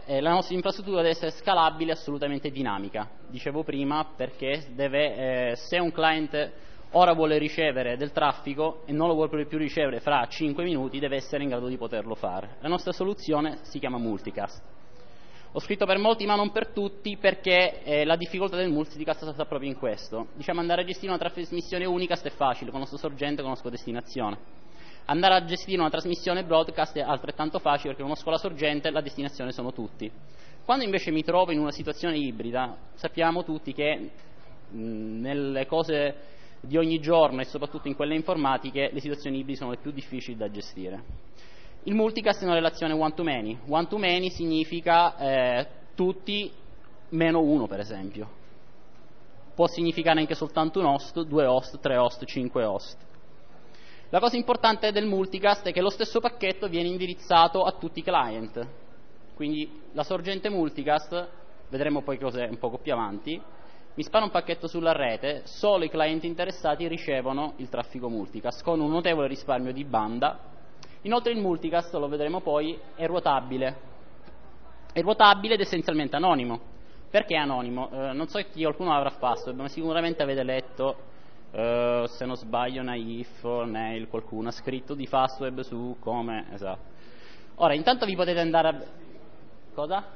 la nostra infrastruttura deve essere scalabile e assolutamente dinamica. Dicevo prima perché se un client ora vuole ricevere del traffico e non lo vuole più ricevere fra 5 minuti, deve essere in grado di poterlo fare. La nostra soluzione si chiama Multicast. Ho scritto per molti ma non per tutti perché la difficoltà del Multicast sta proprio in questo. Diciamo, andare a gestire una trasmissione unicast è facile, conosco sorgente, conosco destinazione. Andare a gestire una trasmissione broadcast è altrettanto facile perché conosco la sorgente e la destinazione sono tutti. Quando invece mi trovo in una situazione ibrida, sappiamo tutti che nelle cose di ogni giorno e soprattutto in quelle informatiche le situazioni ibride sono le più difficili da gestire. Il multicast è una relazione one to many. One to many significa tutti meno uno, per esempio. Può significare anche soltanto un host, 2 host, 3 host, 5 host. La cosa importante del multicast è che lo stesso pacchetto viene indirizzato a tutti i client. Quindi la sorgente multicast, vedremo poi cos'è un poco più avanti, mi spara un pacchetto sulla rete, solo i client interessati ricevono il traffico multicast con un notevole risparmio di banda. Inoltre il multicast, lo vedremo poi, è ruotabile. È ruotabile ed essenzialmente anonimo. Perché è anonimo? Non so chi qualcuno avrà Fastweb, ma sicuramente avete letto, se non sbaglio, Naif o Neil, qualcuno ha scritto di Fastweb su come... Esatto. Ora, intanto vi potete andare a... Cosa?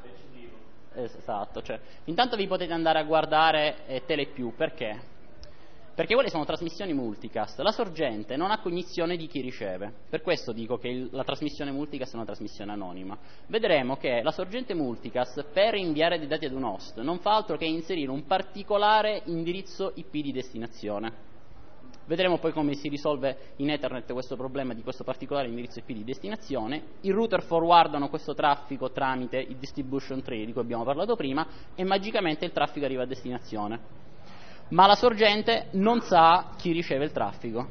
Esatto, cioè, intanto vi potete andare a guardare Telepiù, perché? Perché quelle sono trasmissioni multicast, la sorgente non ha cognizione di chi riceve, per questo dico che la trasmissione multicast è una trasmissione anonima. Vedremo che la sorgente multicast per inviare dei dati ad un host non fa altro che inserire un particolare indirizzo IP di destinazione. Vedremo poi come si risolve in Ethernet questo problema di questo particolare indirizzo IP di destinazione. I router forwardano questo traffico tramite il distribution tree di cui abbiamo parlato prima e magicamente il traffico arriva a destinazione. Ma la sorgente non sa chi riceve il traffico.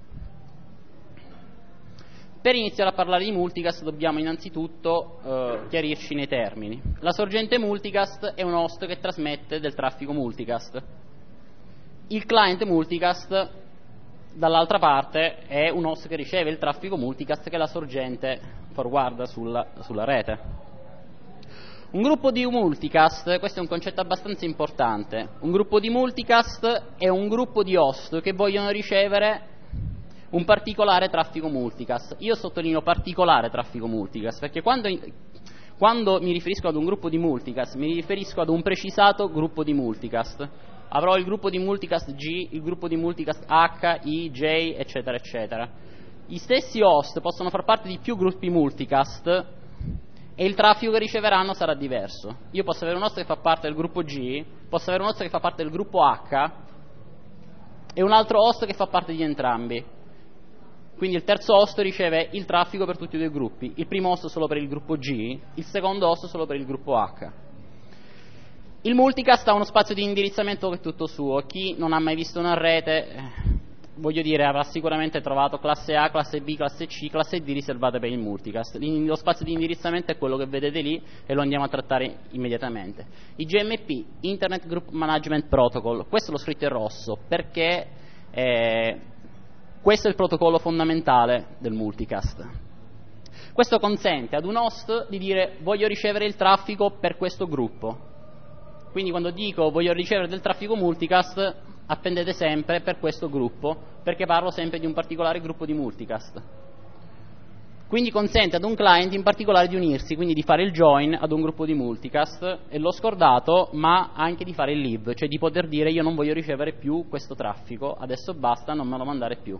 Per iniziare a parlare di multicast dobbiamo innanzitutto chiarirci nei termini. La sorgente multicast è un host che trasmette del traffico multicast. Il client multicast dall'altra parte è un host che riceve il traffico multicast che la sorgente forwarda sulla rete. Un gruppo di multicast, questo è un concetto abbastanza importante, un gruppo di multicast è un gruppo di host che vogliono ricevere un particolare traffico multicast. Io sottolineo particolare traffico multicast perché quando mi riferisco ad un gruppo di multicast mi riferisco ad un precisato gruppo di multicast. Avrò il gruppo di multicast G, il gruppo di multicast H, I, J, eccetera, eccetera. Gli stessi host possono far parte di più gruppi multicast e il traffico che riceveranno sarà diverso. Io posso avere un host che fa parte del gruppo G, posso avere un host che fa parte del gruppo H e un altro host che fa parte di entrambi. Quindi il terzo host riceve il traffico per tutti e due i gruppi. Il primo host solo per il gruppo G, il secondo host solo per il gruppo H. Il multicast ha uno spazio di indirizzamento che è tutto suo. Chi non ha mai visto una rete, voglio dire, avrà sicuramente trovato classe A, classe B, classe C, classe D riservate per il multicast. Lo spazio di indirizzamento è quello che vedete lì e lo andiamo a trattare immediatamente. IGMP, Internet Group Management Protocol, questo l'ho scritto in rosso perché questo è il protocollo fondamentale del multicast. Questo consente ad un host di dire voglio ricevere il traffico per questo gruppo. Quindi quando dico voglio ricevere del traffico multicast, appendete sempre per questo gruppo, perché parlo sempre di un particolare gruppo di multicast. Quindi consente ad un client in particolare di unirsi, quindi di fare il join ad un gruppo di multicast, e l'ho scordato, ma anche di fare il leave, cioè di poter dire io non voglio ricevere più questo traffico, adesso basta, non me lo mandare più.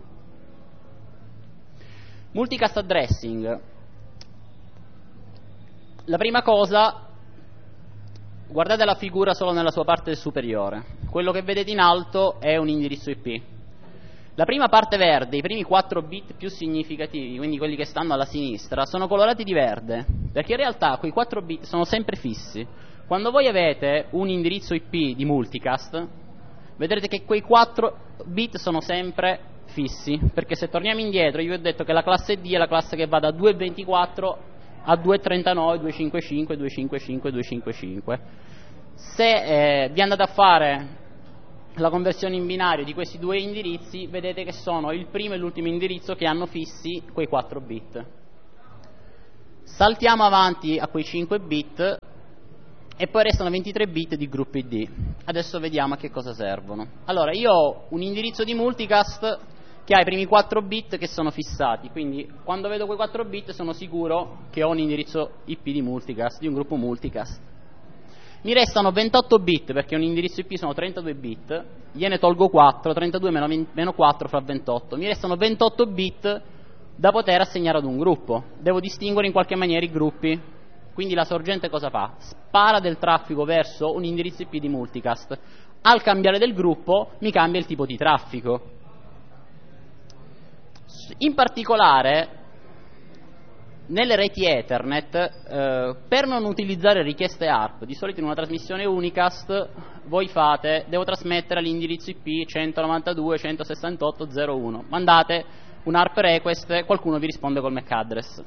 Multicast addressing. La prima cosa, guardate la figura solo nella sua parte superiore. Quello che vedete in alto è un indirizzo IP. La prima parte verde, i primi 4 bit più significativi, quindi quelli che stanno alla sinistra, sono colorati di verde, perché in realtà quei 4 bit sono sempre fissi. Quando voi avete un indirizzo IP di multicast, vedrete che quei 4 bit sono sempre fissi, perché se torniamo indietro, io vi ho detto che la classe D è la classe che va da 2.24 a 2.39, 255, 255, 255. Se vi andate a fare la conversione in binario di questi due indirizzi, vedete che sono il primo e l'ultimo indirizzo che hanno fissi quei 4 bit. Saltiamo avanti a quei 5 bit e poi restano 23 bit di gruppo ID. Adesso vediamo a che cosa servono. Allora, io ho un indirizzo di multicast che ha i primi 4 bit che sono fissati, quindi quando vedo quei 4 bit sono sicuro che ho un indirizzo IP di multicast, di un gruppo multicast. Mi restano 28 bit perché un indirizzo IP sono 32 bit, gliene tolgo 4, 32 meno 4 fa 28, mi restano 28 bit da poter assegnare ad un gruppo. Devo distinguere in qualche maniera i gruppi, quindi la sorgente cosa fa? Spara del traffico verso un indirizzo IP di multicast, al cambiare del gruppo mi cambia il tipo di traffico. In particolare nelle reti Ethernet, per non utilizzare richieste ARP, di solito in una trasmissione unicast voi fate, devo trasmettere all'indirizzo IP 192.168.0.1, mandate un ARP request, qualcuno vi risponde col MAC address.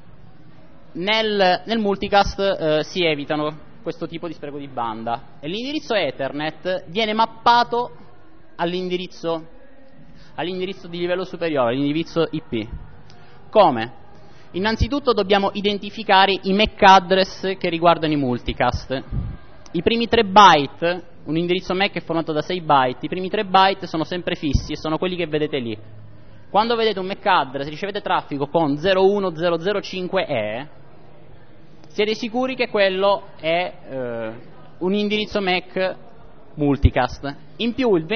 Nel multicast si evitano questo tipo di spreco di banda e l'indirizzo Ethernet viene mappato all'indirizzo di livello superiore, all'indirizzo IP. Come? Innanzitutto dobbiamo identificare i MAC address che riguardano i multicast. I primi 3 byte, un indirizzo MAC è formato da 6 byte, i primi 3 byte sono sempre fissi e sono quelli che vedete lì. Quando vedete un MAC address, ricevete traffico con 01005E, siete sicuri che quello è un indirizzo MAC multicast. In più il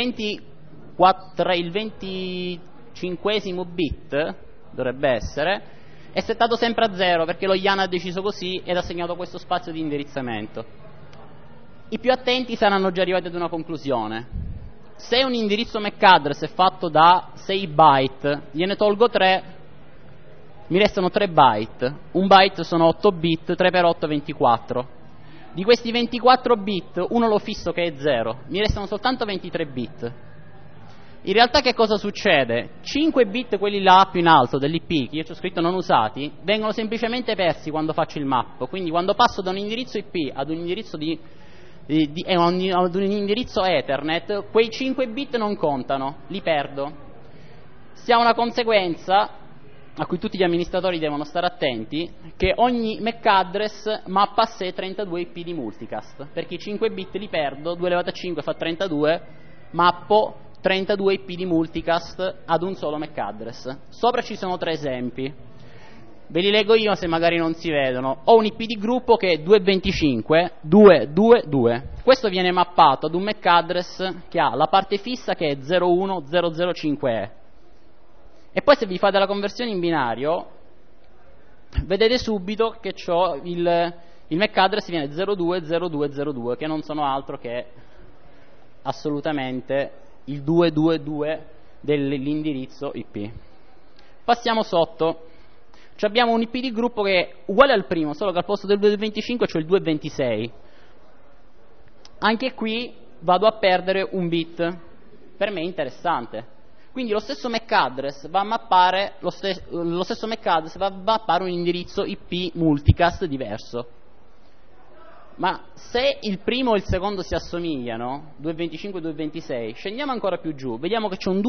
25esimo bit, dovrebbe essere, è settato sempre a 0 perché lo IAN ha deciso così ed ha assegnato questo spazio di indirizzamento. I più attenti saranno già arrivati ad una conclusione. Se un indirizzo MAC address è fatto da 6 byte, gliene tolgo 3, mi restano 3 byte. Un byte sono 8 bit, 3 per 8 24. Di questi 24 bit, uno lo fisso che è 0, mi restano soltanto 23 bit. In realtà che cosa succede? 5 bit, quelli là più in alto dell'IP, che io ci ho scritto non usati, vengono semplicemente persi quando faccio il map. Quindi quando passo da un indirizzo IP ad un indirizzo ad un indirizzo Ethernet, quei 5 bit non contano, li perdo. Si ha una conseguenza a cui tutti gli amministratori devono stare attenti, che ogni MAC address mappa a sé 32 IP di multicast, perché i 5 bit li perdo, 2 elevato a 5 fa 32, mappo 32 IP di multicast ad un solo MAC address. Sopra ci sono 3 esempi. Ve li leggo io se magari non si vedono. Ho un IP di gruppo che è 225.222. Questo viene mappato ad un MAC address che ha la parte fissa che è 01005E. E poi se vi fate la conversione in binario, vedete subito che il MAC address viene 020202, che non sono altro che assolutamente il 222 dell'indirizzo IP. Passiamo sotto. Abbiamo un IP di gruppo che è uguale al primo, solo che al posto del 225 c'è il 226. Anche qui vado a perdere un bit. Per me è interessante. Quindi lo stesso MAC address va a mappare lo stesso MAC address va a mappare un indirizzo IP multicast diverso. Ma se il primo e il secondo si assomigliano, 225 e 226, scendiamo ancora più giù, vediamo che c'è un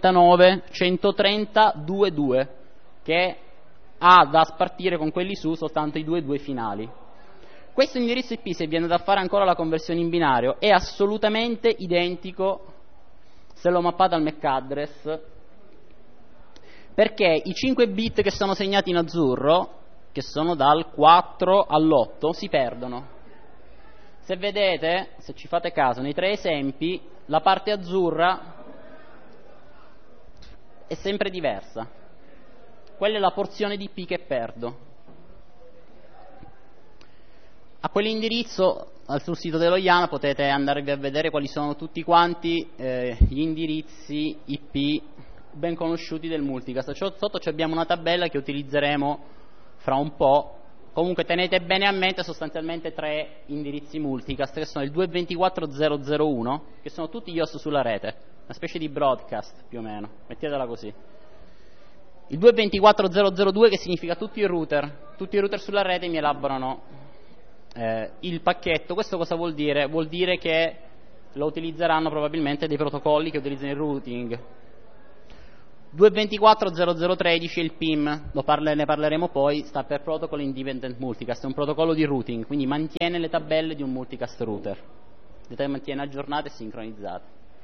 239.130.22 che ha da spartire con quelli su soltanto i 22 finali. Questo indirizzo IP, se viene da fare ancora la conversione in binario, è assolutamente identico se lo mappate al MAC address, perché i 5 bit che sono segnati in azzurro, che sono dal 4 all'8, si perdono. Se vedete, se ci fate caso, nei 3 esempi, la parte azzurra è sempre diversa. Quella è la porzione di IP che perdo. A quell'indirizzo, sul sito dello IAN, potete andarvi a vedere quali sono tutti quanti gli indirizzi IP ben conosciuti del multicast. Sotto abbiamo una tabella che utilizzeremo fra un po'. Comunque tenete bene a mente sostanzialmente 3 indirizzi multicast, che sono il 224.001, che sono tutti gli host sulla rete, una specie di broadcast più o meno, mettetela così. Il 224.002 che significa tutti i router sulla rete mi elaborano il pacchetto. Questo cosa vuol dire? Vuol dire che lo utilizzeranno probabilmente dei protocolli che utilizzano il routing. 224.0013 è il PIM, ne parleremo poi, sta per Protocol Independent Multicast, è un protocollo di routing, quindi mantiene le tabelle di un multicast router, le mantiene aggiornate e sincronizzate.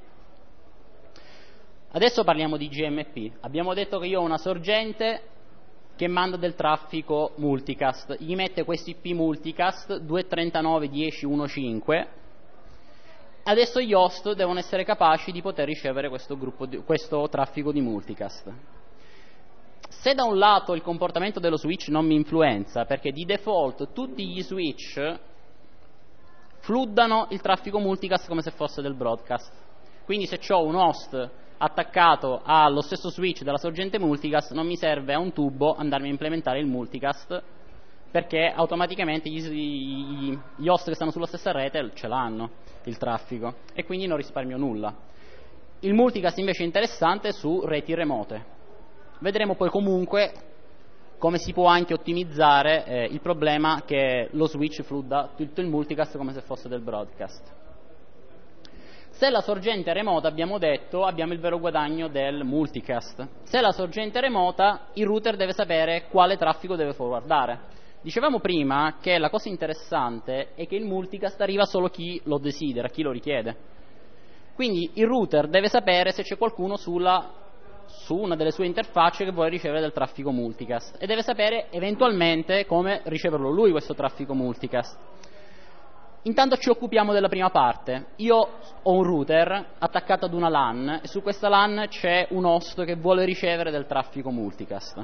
Adesso parliamo di GMP. Abbiamo detto che io ho una sorgente che manda del traffico multicast, gli mette questo IP multicast 239.10.1.5. Adesso gli host devono essere capaci di poter ricevere questo traffico di multicast. Se da un lato il comportamento dello switch non mi influenza, perché di default tutti gli switch floodano il traffico multicast come se fosse del broadcast. Quindi se ho un host attaccato allo stesso switch della sorgente multicast, non mi serve a un tubo andarmi a implementare il multicast, perché automaticamente gli host che stanno sulla stessa rete ce l'hanno il traffico e quindi non risparmio nulla. Il multicast invece è interessante su reti remote. Vedremo poi comunque come si può anche ottimizzare il problema che lo switch flooda tutto il multicast come se fosse del broadcast. Se la sorgente è remota, abbiamo detto, abbiamo il vero guadagno del multicast. Se la sorgente è remota, il router deve sapere quale traffico deve forwardare. Dicevamo prima che la cosa interessante è che il multicast arriva solo a chi lo desidera, chi lo richiede. Quindi il router deve sapere se c'è qualcuno su una delle sue interfacce che vuole ricevere del traffico multicast e deve sapere eventualmente come riceverlo lui questo traffico multicast. Intanto ci occupiamo della prima parte. Io ho un router attaccato ad una LAN e su questa LAN c'è un host che vuole ricevere del traffico multicast.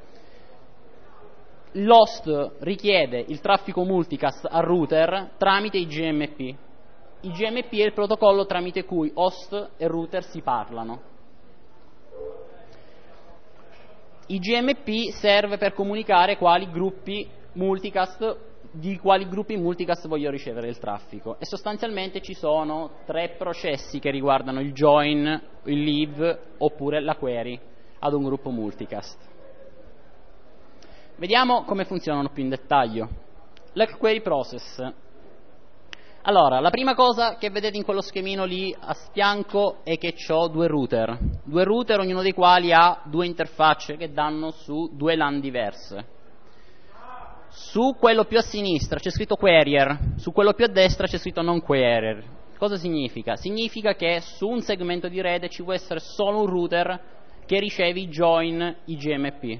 L'host richiede il traffico multicast al router tramite i GMP. Il GMP è il protocollo tramite cui host e router si parlano. Il GMP serve per comunicare di quali gruppi multicast voglio ricevere il traffico e sostanzialmente ci sono 3 processi che riguardano il join, il leave oppure la query ad un gruppo multicast. Vediamo come funzionano più in dettaglio. La query process. Allora, la prima cosa che vedete in quello schemino lì a fianco è che ho 2 router, ognuno dei quali ha 2 interfacce che danno su 2 LAN diverse. Su quello più a sinistra c'è scritto Querier, su quello più a destra c'è scritto Non Querier. Cosa significa? Significa che su un segmento di rete ci può essere solo un router che riceve i join IGMP.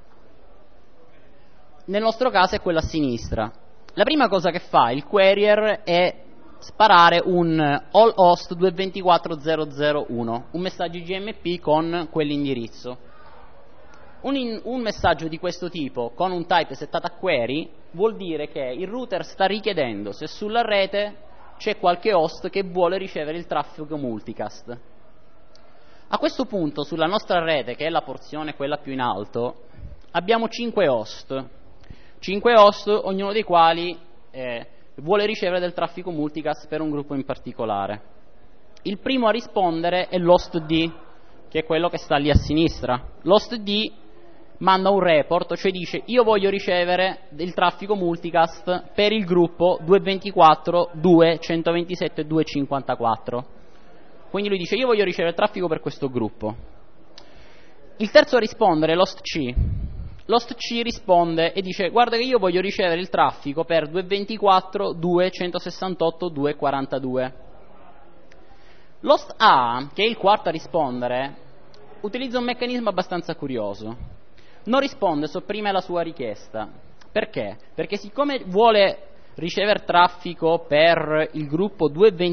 Nel nostro caso è quello a sinistra. La prima cosa che fa il Querier è sparare un all host 224.001, un messaggio IGMP con quell'indirizzo. Un messaggio di questo tipo con un type settato a query vuol dire che il router sta richiedendo se sulla rete c'è qualche host che vuole ricevere il traffico multicast. A questo punto sulla nostra rete, che è la porzione quella più in alto, abbiamo 5 host, ognuno dei quali vuole ricevere del traffico multicast per un gruppo in particolare. Il primo a rispondere è l'host D, che è quello che sta lì a sinistra. L'host D manda un report, cioè dice io voglio ricevere del traffico multicast per il gruppo 224.2.127.254. Quindi lui dice io voglio ricevere il traffico per questo gruppo. Il terzo a rispondere è l'host C. L'host C risponde e dice guarda che io voglio ricevere il traffico per 224.2.168.242. L'host A, che è il quarto a rispondere, utilizza un meccanismo abbastanza curioso. Non risponde, sopprime la sua richiesta. Perché? Perché siccome vuole ricevere traffico per il gruppo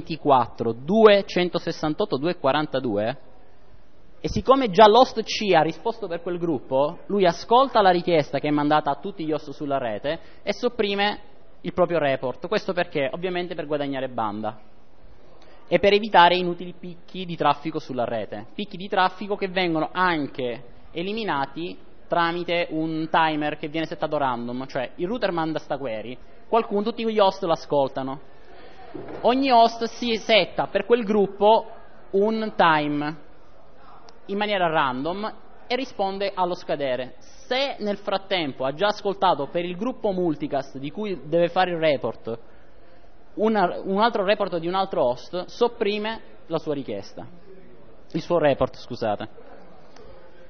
224.2.168.242 e siccome già l'host C ha risposto per quel gruppo, lui ascolta la richiesta che è mandata a tutti gli host sulla rete e sopprime il proprio report. Questo perché? Ovviamente per guadagnare banda e per evitare inutili picchi di traffico sulla rete, picchi di traffico che vengono anche eliminati tramite un timer che viene settato random, cioè il router manda sta query, tutti gli host l'ascoltano, ogni host si setta per quel gruppo un time in maniera random e risponde allo scadere. Se nel frattempo ha già ascoltato per il gruppo multicast di cui deve fare il report un altro report di un altro host, sopprime la sua richiesta, il suo report, scusate.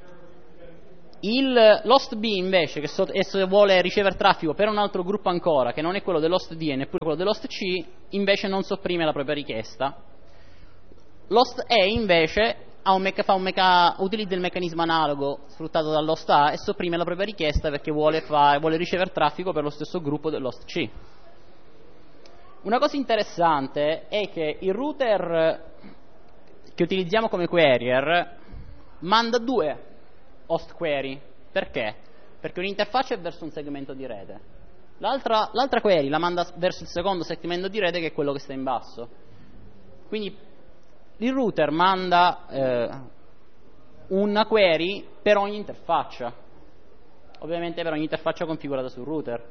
L'host B invece, che esso vuole ricevere traffico per un altro gruppo ancora, che non è quello dell'host D e neppure quello dell'host C, invece non sopprime la propria richiesta. L'host E invece utilizza il meccanismo analogo sfruttato dall'host A e sopprime la propria richiesta perché vuole ricevere traffico per lo stesso gruppo dell'host C. Una cosa interessante è che il router che utilizziamo come carrier manda due host query. Perché? Perché un'interfaccia è verso un segmento di rete. L'altra query la manda verso il secondo segmento di rete, che è quello che sta in basso. Quindi il router manda una query per ogni interfaccia. Ovviamente per ogni interfaccia configurata sul router.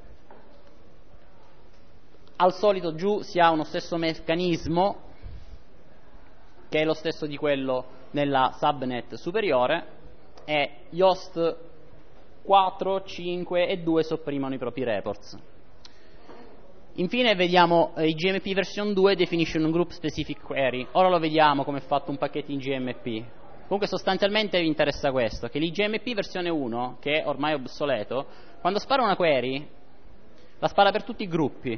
Al solito giù si ha uno stesso meccanismo, che è lo stesso di quello nella subnet superiore, e gli host 4, 5 e 2 sopprimono i propri reports. Infine vediamo i GMP version 2 definisce un group specific query. Ora lo vediamo come è fatto un pacchetto in GMP. Comunque sostanzialmente vi interessa questo, che l'IGMP versione 1, che è ormai obsoleto, quando spara una query la spara per tutti i gruppi.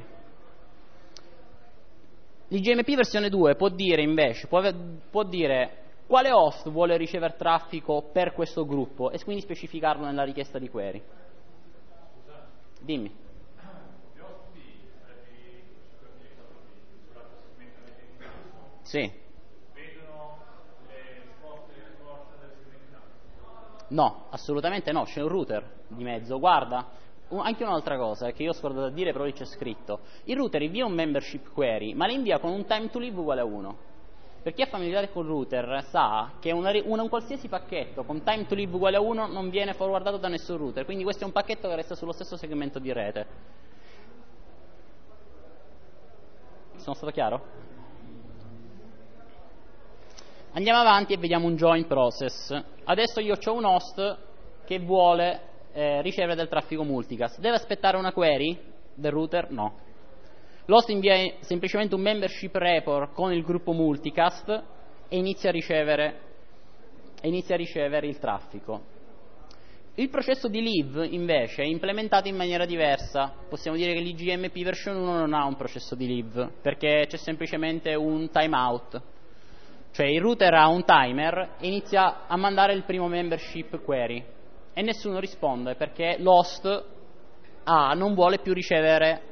L'IGMP versione 2 può dire invece, può dire quale host vuole ricevere traffico per questo gruppo e quindi specificarlo nella richiesta di query. Dimmi. Sì. No, assolutamente no, c'è un router di mezzo. Guarda, anche un'altra cosa che io ho scordato di dire, però lì c'è scritto. Il router invia un membership query, ma la invia con un time to live uguale a 1. Per chi è familiare con il router sa che un qualsiasi pacchetto con time to live uguale a 1 non viene forwardato da nessun router, quindi questo è un pacchetto che resta sullo stesso segmento di rete. Sono stato chiaro? Andiamo avanti e vediamo un join process. Adesso io ho un host che vuole ricevere del traffico multicast. Deve aspettare una query del router? No. L'host invia semplicemente un membership report con il gruppo multicast e inizia a ricevere il traffico. Il processo di leave invece è implementato in maniera diversa. Possiamo dire che l'IGMP version 1 non ha un processo di leave perché c'è semplicemente un timeout. Cioè il router ha un timer e inizia a mandare il primo membership query e nessuno risponde perché l'host A non vuole più ricevere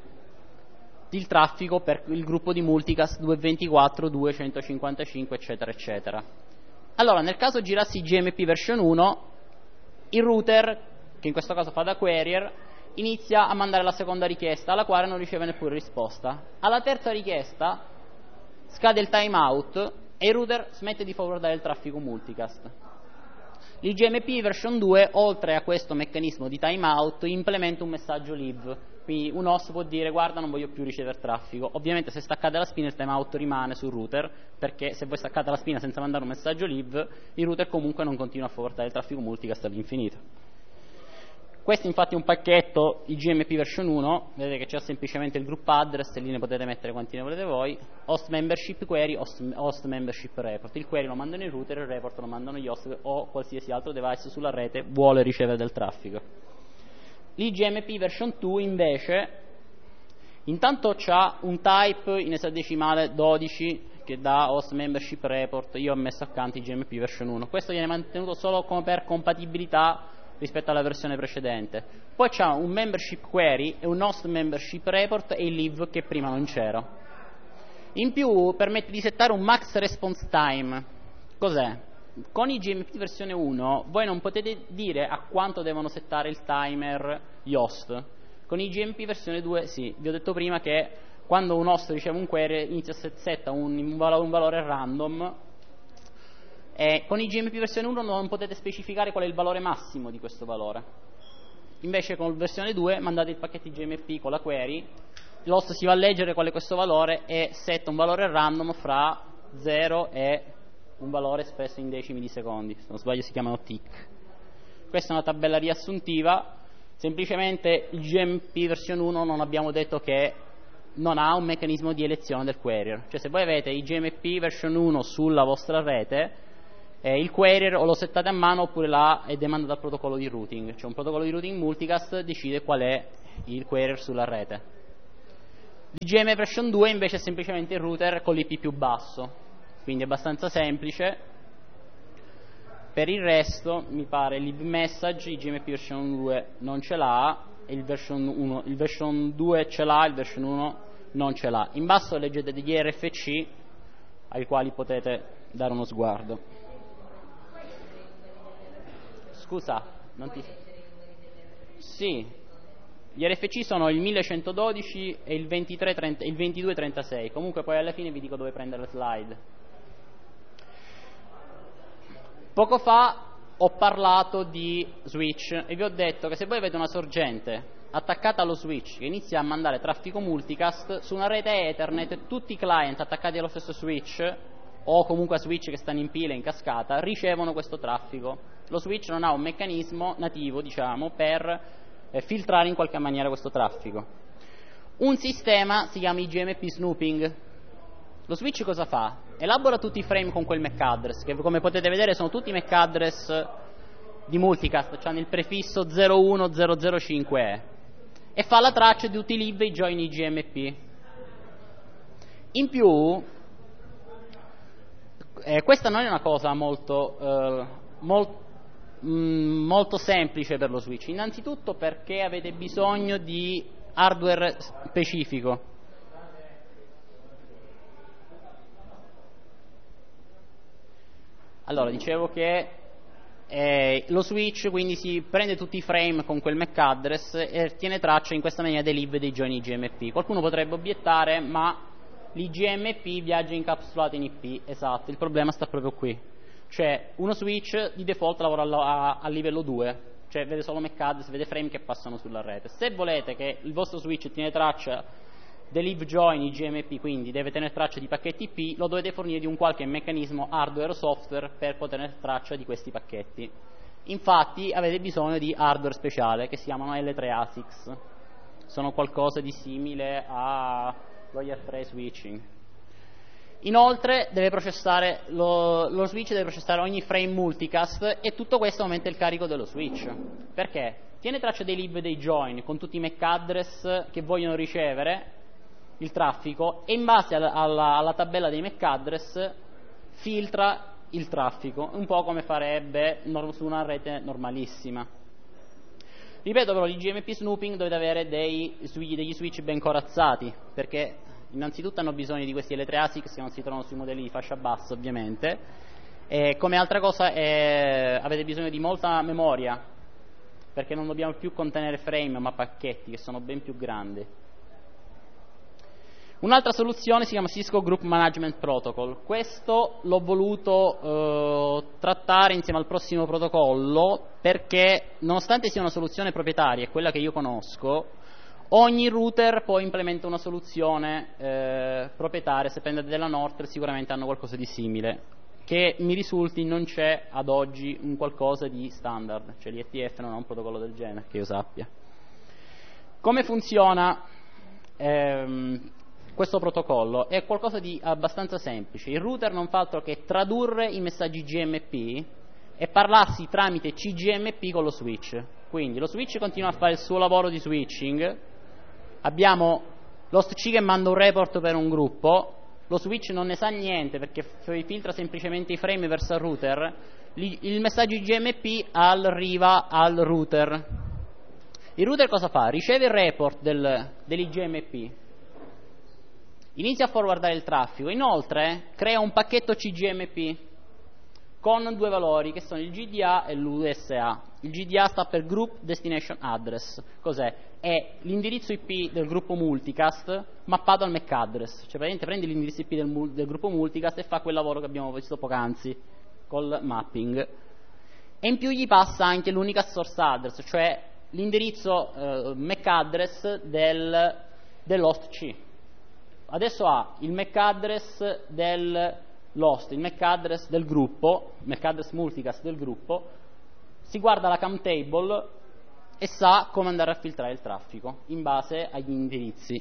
il traffico per il gruppo di multicast 224, 255 eccetera eccetera. Allora nel caso girassi GMP version 1 il router, che in questo caso fa da carrier, inizia a mandare la seconda richiesta alla quale non riceve neppure risposta. Alla terza richiesta scade il timeout e il router smette di forwardare il traffico multicast. L'IGMP version 2 oltre a questo meccanismo di timeout implementa un messaggio leave. Quindi un host può dire guarda non voglio più ricevere traffico. Ovviamente se staccate la spina il timeout rimane sul router, perché se voi staccate la spina senza mandare un messaggio leave il router comunque non continua a forwardare il traffico multicast all'infinito. Questo infatti è un pacchetto IGMP version 1, vedete che c'è semplicemente il group address e lì ne potete mettere quanti ne volete voi, host membership query, host membership report. Il query lo mandano i router, il report lo mandano gli host o qualsiasi altro device sulla rete vuole ricevere del traffico. L'IGMP version 2 invece intanto c'ha un type in esadecimale 12 che dà host membership report. Io ho messo accanto IGMP version 1. Questo viene mantenuto solo come per compatibilità rispetto alla versione precedente. Poi c'ha un membership query e un host membership report e il leave che prima non c'era. In più permette di settare un max response time. Cos'è? Con IGMP versione 1 voi non potete dire a quanto devono settare il timer gli host. Con IGMP versione 2 sì. Vi ho detto prima che quando un host riceve un query inizia a setta un valore random. Con IGMP versione 1 non potete specificare qual è il valore massimo di questo valore. Invece con versione 2 mandate il pacchetto IGMP con la query, l'host si va a leggere qual è questo valore e setta un valore random fra 0 e un valore espresso in decimi di secondi. Se non sbaglio si chiamano tick. Questa è una tabella riassuntiva. Semplicemente il IGMP versione 1 non abbiamo detto che non ha un meccanismo di elezione del carrier. Cioè se voi avete IGMP version 1 sulla vostra rete, il query o lo settate a mano oppure là è demanda dal protocollo di routing, cioè un protocollo di routing multicast decide qual è il query sulla rete. DGM version 2 invece è semplicemente il router con l'IP più basso, quindi è abbastanza semplice. Per il resto mi pare l'IP message, IGMP version 2 non ce l'ha, e il version 2 ce l'ha, il version 1 non ce l'ha. In basso leggete degli RFC ai quali potete dare uno sguardo. Scusa, non ti... Sì. Gli RFC sono il 1112 e il 2236. Comunque poi alla fine vi dico dove prendere le slide. Poco fa ho parlato di switch e vi ho detto che se voi avete una sorgente attaccata allo switch che inizia a mandare traffico multicast su una rete Ethernet, tutti i client attaccati allo stesso switch o comunque a switch che stanno in pila in cascata ricevono questo traffico. Lo switch non ha un meccanismo nativo, diciamo, per filtrare in qualche maniera questo traffico. Un sistema si chiama IGMP snooping. Lo switch cosa fa? Elabora tutti i frame con quel MAC address, che come potete vedere sono tutti MAC address di multicast, cioè il prefisso 01005E, e fa la traccia di tutti i lib e i join IGMP. In più, questa non è una cosa molto semplice per lo switch, innanzitutto perché avete bisogno di hardware specifico. Allora, dicevo che lo switch quindi si prende tutti i frame con quel MAC address e tiene traccia in questa maniera dei lib e dei join IGMP. Qualcuno potrebbe obiettare, ma l'IGMP viaggia incapsulato in IP. Esatto, il problema sta proprio qui. Cioè, uno switch di default lavora a livello 2, cioè vede solo MAC address, vede frame che passano sulla rete. Se volete che il vostro switch tiene traccia dei lib join IGMP, quindi deve tenere traccia di pacchetti IP, lo dovete fornire di un qualche meccanismo hardware o software per poter tenere traccia di questi pacchetti. Infatti avete bisogno di hardware speciale che si chiamano L3 ASICs. Sono qualcosa di simile a layer 3 switching. Inoltre deve processare lo switch deve processare ogni frame multicast, e tutto questo aumenta il carico dello switch. Perché? Tiene traccia dei lib e dei join con tutti i MAC address che vogliono ricevere il traffico, e in base alla tabella dei MAC address filtra il traffico, un po' come farebbe su una rete normalissima. Ripeto però, l'IGMP snooping dovete avere degli switch ben corazzati, perché innanzitutto hanno bisogno di questi L3 ASICs che non si trovano sui modelli di fascia bassa, ovviamente, e come altra cosa avete bisogno di molta memoria, perché non dobbiamo più contenere frame ma pacchetti che sono ben più grandi. Un'altra soluzione si chiama Cisco Group Management Protocol. Questo l'ho voluto trattare insieme al prossimo protocollo perché, nonostante sia una soluzione proprietaria, è quella che io conosco, ogni router poi implementa una soluzione proprietaria. Se prendete della Nortel sicuramente hanno qualcosa di simile. Che mi risulti non c'è ad oggi un qualcosa di standard, cioè l'IETF non ha un protocollo del genere, che io sappia. Come funziona questo protocollo? È qualcosa di abbastanza semplice. Il router non fa altro che tradurre i messaggi GMP e parlarsi tramite CGMP con lo switch. Quindi lo switch continua a fare il suo lavoro di switching, abbiamo l'host C che manda un report per un gruppo, lo switch non ne sa niente perché filtra semplicemente i frame verso il router, il messaggio GMP arriva al router. Il router cosa fa? Riceve il report dell'IGMP, inizia a forwardare il traffico, inoltre crea un pacchetto CGMP con due valori che sono il GDA e l'USA. Il GDA sta per Group Destination Address. Cos'è? È l'indirizzo IP del gruppo multicast mappato al MAC address. Cioè praticamente prendi l'indirizzo IP del gruppo multicast e fa quel lavoro che abbiamo visto poc'anzi col mapping. E in più gli passa anche l'unicast source address, cioè l'indirizzo MAC address dell'host C. Adesso ha il MAC address dell'host, il MAC address del gruppo, MAC address multicast del gruppo, si guarda la cam table e sa come andare a filtrare il traffico in base agli indirizzi.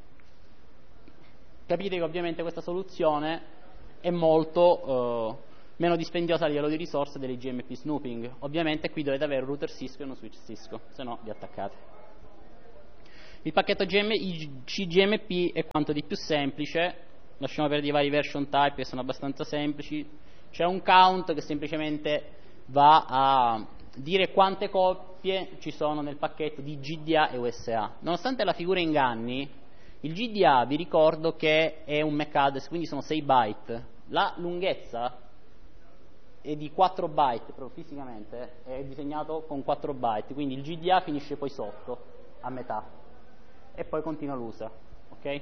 Capite che ovviamente questa soluzione è molto meno dispendiosa a livello di risorse dell'IGMP snooping. Ovviamente qui dovete avere un router Cisco e uno switch Cisco, se no vi attaccate. Il pacchetto CGMP è quanto di più semplice, lasciamo perdere i vari version type che sono abbastanza semplici. C'è un count che semplicemente va a dire quante coppie ci sono nel pacchetto di GDA e USA. Nonostante la figura inganni, il GDA vi ricordo che è un MAC address, quindi sono 6 byte. La lunghezza è di 4 byte, proprio fisicamente è disegnato con 4 byte, quindi il GDA finisce poi sotto, a metà, e poi continua l'USA, ok?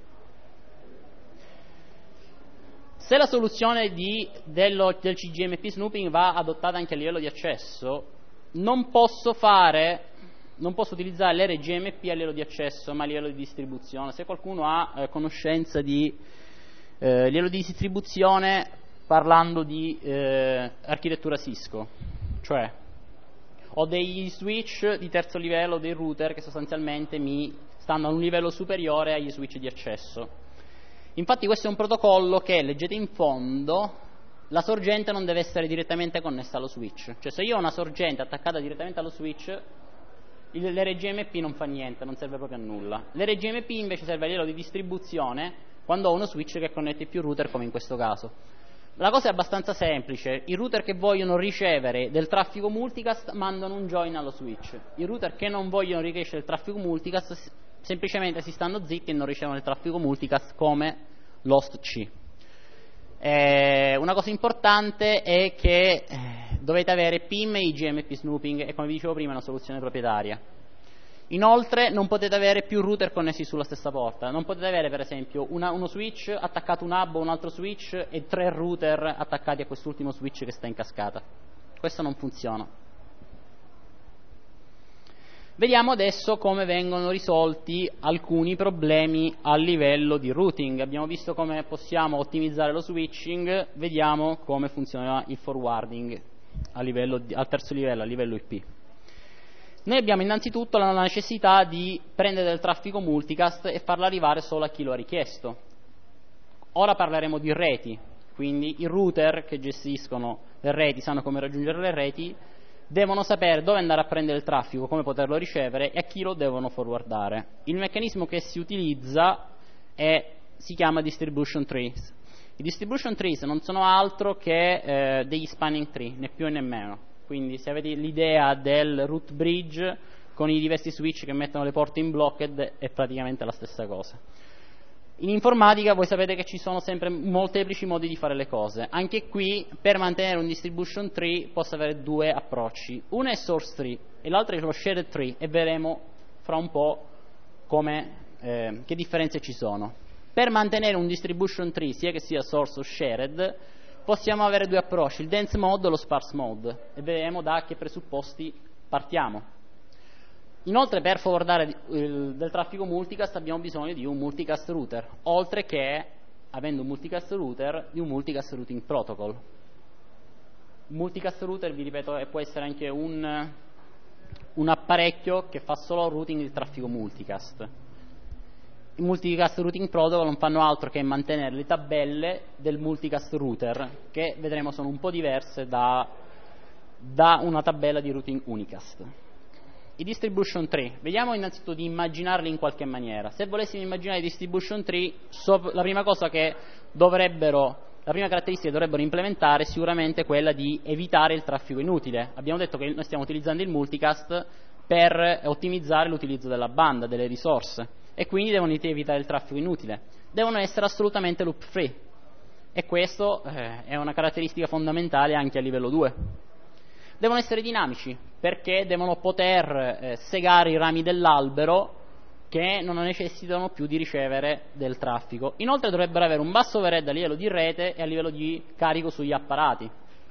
Se la soluzione del CGMP snooping va adottata anche a livello di accesso, non posso utilizzare l'RGMP a livello di accesso, ma a livello di distribuzione. Se qualcuno ha conoscenza di livello di distribuzione parlando di architettura Cisco, cioè ho degli switch di terzo livello, dei router che sostanzialmente mi stanno a un livello superiore agli switch di accesso. Infatti questo è un protocollo che, leggete in fondo, la sorgente non deve essere direttamente connessa allo switch. Cioè se io ho una sorgente attaccata direttamente allo switch, l'RGMP non fa niente, non serve proprio a nulla. L'RGMP invece serve a livello di distribuzione quando ho uno switch che connette più router, come in questo caso. La cosa è abbastanza semplice: i router che vogliono ricevere del traffico multicast mandano un join allo switch. I router che non vogliono ricevere il traffico multicast semplicemente si stanno zitti e non ricevono il traffico multicast come l'host C. Una cosa importante è che dovete avere PIM e IGMP snooping, e come vi dicevo prima è una soluzione proprietaria. Inoltre non potete avere più router connessi sulla stessa porta. Non potete avere per esempio uno switch attaccato a un hub o un altro switch e 3 router attaccati a quest'ultimo switch che sta in cascata. Questo non funziona. Vediamo adesso come vengono risolti alcuni problemi a livello di routing. Abbiamo visto come possiamo ottimizzare lo switching, vediamo come funziona il forwarding al terzo livello, a livello IP. Noi abbiamo innanzitutto la necessità di prendere del traffico multicast e farlo arrivare solo a chi lo ha richiesto. Ora parleremo di reti, quindi i router che gestiscono le reti, sanno come raggiungere le reti, devono sapere dove andare a prendere il traffico, come poterlo ricevere e a chi lo devono forwardare. Il meccanismo che si utilizza si chiama distribution trees. I distribution trees non sono altro che degli spanning tree, né più né meno. Quindi se avete l'idea del root bridge con i diversi switch che mettono le porte in blocked, è praticamente la stessa cosa. In informatica voi sapete che ci sono sempre molteplici modi di fare le cose. Anche qui, per mantenere un distribution tree, posso avere 2 approcci. Uno è source tree e l'altro è lo shared tree, e vedremo fra un po' che differenze ci sono. Per mantenere un distribution tree, sia che sia source o shared, possiamo avere 2 approcci, il dense mode e lo sparse mode, e vedremo da che presupposti partiamo. Inoltre, per forwardare del traffico multicast abbiamo bisogno di un multicast router, oltre che, avendo un multicast router, di un multicast routing protocol. Un multicast router, vi ripeto, può essere anche un apparecchio che fa solo routing del traffico multicast. I multicast routing protocol non fanno altro che mantenere le tabelle del multicast router, che vedremo sono un po' diverse da una tabella di routing unicast. I distribution tree, vediamo innanzitutto di immaginarli in qualche maniera. Se volessimo immaginare i distribution tree, la prima caratteristica che dovrebbero implementare è sicuramente quella di evitare il traffico inutile. Abbiamo detto che noi stiamo utilizzando il multicast per ottimizzare l'utilizzo della banda, delle risorse, e quindi devono evitare il traffico inutile. Devono essere assolutamente loop free, e questo è una caratteristica fondamentale anche a livello 2. Devono essere dinamici, perché devono poter segare i rami dell'albero che non necessitano più di ricevere del traffico. Inoltre dovrebbero avere un basso overhead a livello di rete e a livello di carico sugli apparati.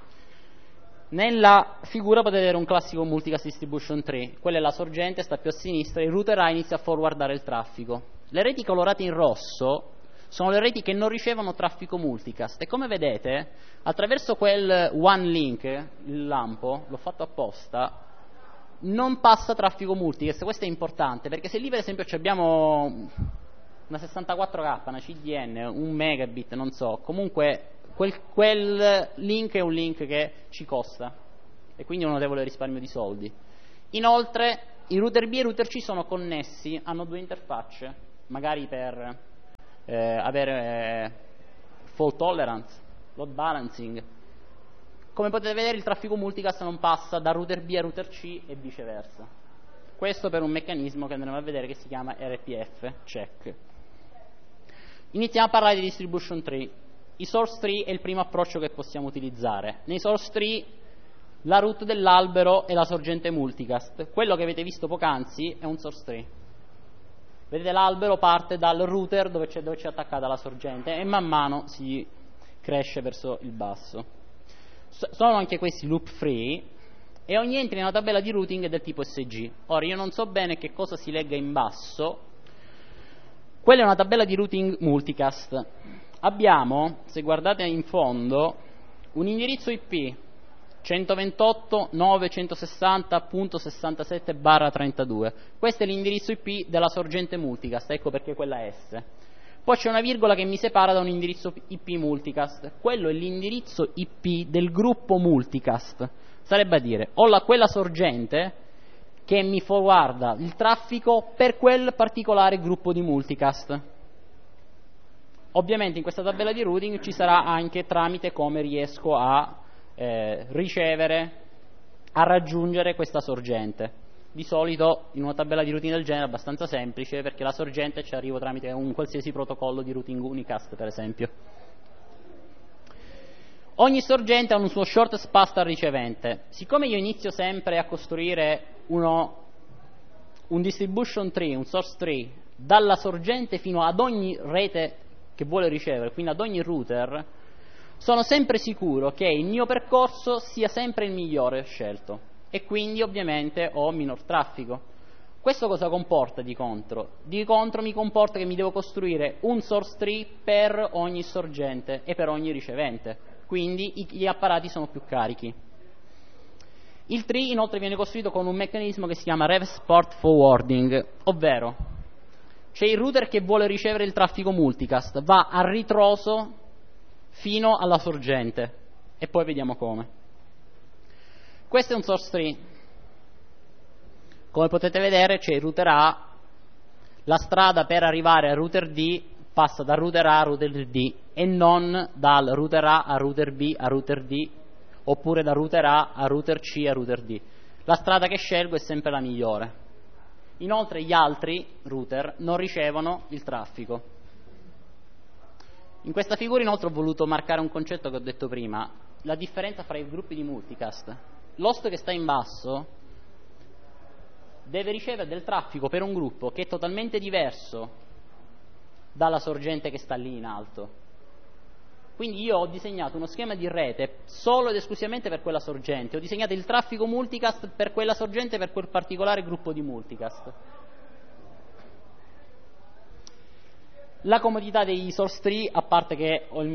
Nella figura potete vedere un classico multicast distribution tree. Quella è la sorgente, sta più a sinistra, il router A inizia a forwardare il traffico. Le reti colorate in rosso sono le reti che non ricevono traffico multicast, e come vedete attraverso quel one link, il lampo, l'ho fatto apposta, non passa traffico multicast. Questo è importante, perché se lì per esempio abbiamo una 64K, una CDN, un megabit, non so, comunque quel link è un link che ci costa e quindi un notevole risparmio di soldi. Inoltre i router B e i router C sono connessi, hanno due interfacce, magari per avere fault tolerance, load balancing. Come potete vedere, il traffico multicast non passa da router B a router C e viceversa. Questo per un meccanismo che andremo a vedere che si chiama RPF check. Iniziamo a parlare di distribution tree. I source tree è il primo approccio che possiamo utilizzare. Nei source tree la root dell'albero è la sorgente multicast. Quello che avete visto poc'anzi è un source tree. Vedete, l'albero parte dal router dove c'è attaccata la sorgente e man mano si cresce verso il basso. Sono anche questi loop free e ogni entry nella tabella di routing è del tipo SG. Ora io non so bene che cosa si legga in basso. Quella è una tabella di routing multicast. Abbiamo, se guardate in fondo, un indirizzo IP 128.960.67/32. Questo è l'indirizzo IP della sorgente multicast, ecco perché quella S. Poi c'è una virgola che mi separa da un indirizzo IP multicast. Quello è l'indirizzo IP del gruppo multicast. Sarebbe a dire, ho quella sorgente che mi forwarda il traffico per quel particolare gruppo di multicast. Ovviamente in questa tabella di routing ci sarà anche tramite come riesco a ricevere, a raggiungere questa sorgente. Di solito in una tabella di routing del genere è abbastanza semplice, perché la sorgente ci arrivo tramite un qualsiasi protocollo di routing unicast, per esempio. Ogni sorgente ha un suo shortest path al ricevente. Siccome io inizio sempre a costruire un distribution tree, un source tree, dalla sorgente fino ad ogni rete che vuole ricevere, quindi ad ogni router, sono sempre sicuro che il mio percorso sia sempre il migliore scelto e quindi ovviamente ho minor traffico. Questo cosa comporta di contro? Di contro mi comporta che mi devo costruire un source tree per ogni sorgente e per ogni ricevente, quindi gli apparati sono più carichi. Il tree inoltre viene costruito con un meccanismo che si chiama Reverse Port Forwarding, ovvero c'è il router che vuole ricevere il traffico multicast, va a ritroso fino alla sorgente e poi vediamo come. Questo è un source tree. Come potete vedere c'è il router A, la strada per arrivare al router D passa dal router A al router D e non dal router A al router B al router D oppure da router A a router C a router D. La strada che scelgo è sempre la migliore. Inoltre gli altri router non ricevono il traffico. In questa figura inoltre ho voluto marcare un concetto che ho detto prima, la differenza fra i gruppi di multicast. L'host che sta in basso deve ricevere del traffico per un gruppo che è totalmente diverso dalla sorgente che sta lì in alto. Quindi io ho disegnato uno schema di rete solo ed esclusivamente per quella sorgente, ho disegnato il traffico multicast per quella sorgente, per quel particolare gruppo di multicast. La comodità dei source tree, a parte che ho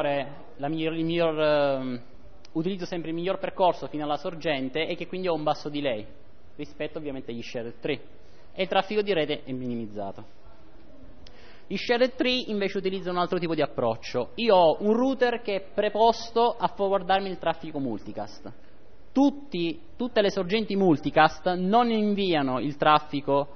utilizzo sempre il miglior percorso fino alla sorgente e che quindi ho un basso delay rispetto ovviamente agli shared tree e il traffico di rete è minimizzato. I shared tree invece utilizzano un altro tipo di approccio. Io ho un router che è preposto a forwardarmi il traffico multicast. Tutte le sorgenti multicast non inviano il traffico,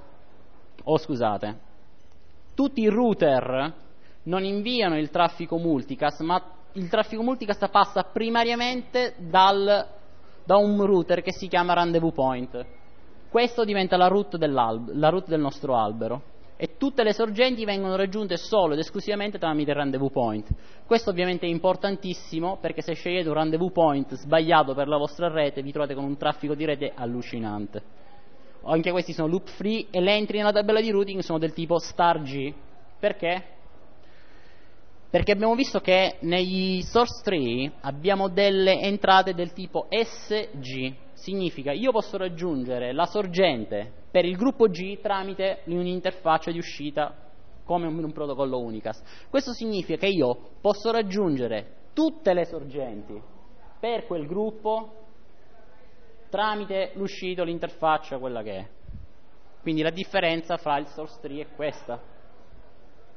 tutti i router non inviano il traffico multicast, ma il traffico multicast passa primariamente da un router che si chiama rendezvous point. Questo diventa la root del nostro albero e tutte le sorgenti vengono raggiunte solo ed esclusivamente tramite il rendezvous point. Questo ovviamente è importantissimo, perché se scegliete un rendezvous point sbagliato per la vostra rete vi trovate con un traffico di rete allucinante. Anche questi sono loop free e le entry nella tabella di routing sono del tipo star G. Perché? Perché abbiamo visto che negli source tree abbiamo delle entrate del tipo SG. Significa io posso raggiungere la sorgente per il gruppo G tramite un'interfaccia di uscita come un protocollo unicast. Questo significa che io posso raggiungere tutte le sorgenti per quel gruppo tramite l'uscita o l'interfaccia, quella che è. Quindi la differenza fra il source tree è questa.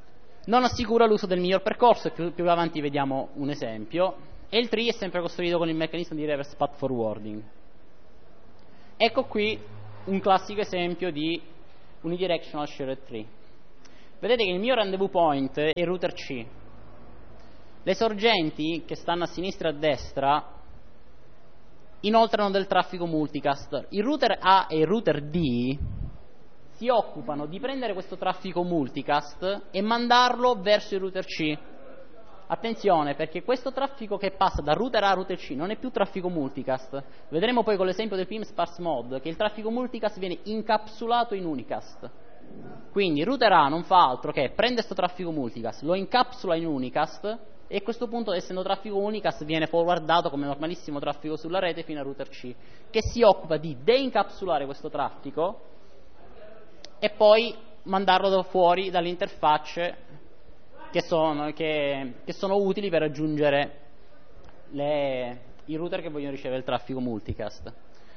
non assicura l'uso del miglior percorso, e più avanti vediamo un esempio, e il tree è sempre costruito con il meccanismo di reverse path forwarding. Ecco qui un classico esempio di unidirectional shared tree. Vedete che il mio rendezvous point è il router C. Le sorgenti che stanno a sinistra e a destra inoltrano del traffico multicast. Il router A e il router D si occupano di prendere questo traffico multicast e mandarlo verso il router C. Attenzione, perché questo traffico che passa da router A a router C non è più traffico multicast. Vedremo poi con l'esempio del PIM sparse mode che il traffico multicast viene incapsulato in unicast. Quindi il router A non fa altro che prende questo traffico multicast, lo incapsula in unicast, e a questo punto, essendo traffico unicast, viene forwardato come normalissimo traffico sulla rete fino al router C, che si occupa di deincapsulare questo traffico e poi mandarlo fuori dalle interfacce che sono utili per raggiungere i router che vogliono ricevere il traffico multicast.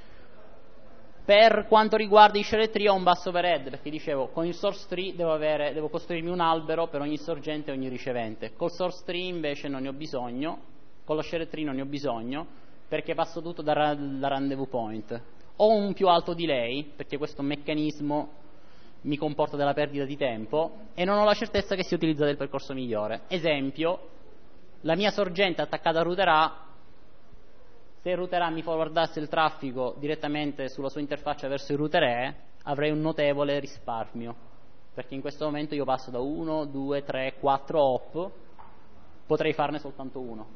Per quanto riguarda i shared tree ho un basso overhead, perché dicevo con il source tree devo costruirmi un albero per ogni sorgente e ogni ricevente. Col source tree invece non ne ho bisogno, con lo shared tree non ne ho bisogno, perché passo tutto da rendezvous point. Ho un più alto delay, perché questo meccanismo mi comporta della perdita di tempo, e non ho la certezza che sia utilizzato il percorso migliore. Esempio, la mia sorgente attaccata al router A, se il router A mi forwardasse il traffico direttamente sulla sua interfaccia verso il router E, avrei un notevole risparmio, perché in questo momento io passo da 1, 2, 3, 4 hop, potrei farne soltanto uno.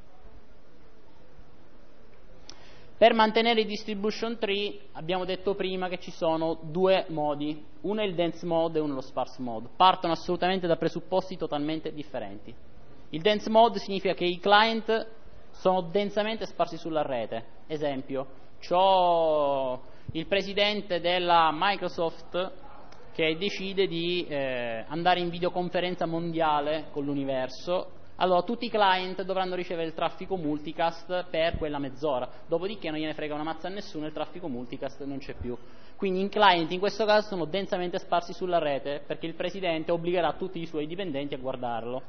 Per mantenere il distribution tree abbiamo detto prima che ci sono due modi, uno è il dense mode e uno è lo sparse mode. Partono assolutamente da presupposti totalmente differenti. Il dense mode significa che i client sono densamente sparsi sulla rete. Esempio, c'ho il presidente della Microsoft che decide di andare in videoconferenza mondiale con l'universo. Allora tutti i client dovranno ricevere il traffico multicast per quella mezz'ora, dopodiché non gliene frega una mazza a nessuno, il traffico multicast non c'è più. Quindi i client in questo caso sono densamente sparsi sulla rete, perché il presidente obbligherà tutti i suoi dipendenti a guardarlo.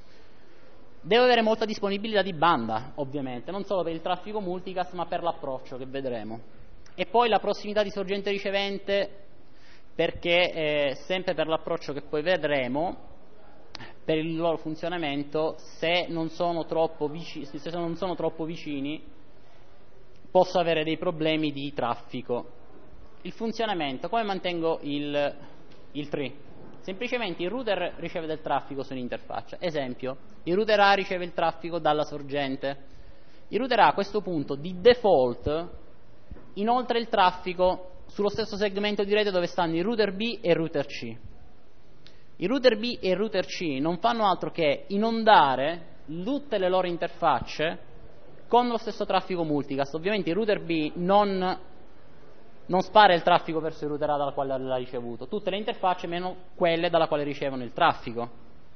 Deve avere molta disponibilità di banda, ovviamente, non solo per il traffico multicast ma per l'approccio che vedremo. E poi la prossimità di sorgente ricevente, perché sempre per l'approccio che poi vedremo, per il loro funzionamento, se non sono troppo vicini posso avere dei problemi di traffico. Il funzionamento, come mantengo il tree? Semplicemente il router riceve del traffico su un'interfaccia. Esempio, il router A riceve il traffico dalla sorgente. Il router A a questo punto di default inoltre il traffico sullo stesso segmento di rete dove stanno il router B e il router C. Il router B e il router C non fanno altro che inondare tutte le loro interfacce con lo stesso traffico multicast. Ovviamente il router B non spara il traffico verso il router A dalla quale l'ha ricevuto, tutte le interfacce meno quelle dalla quale ricevono il traffico.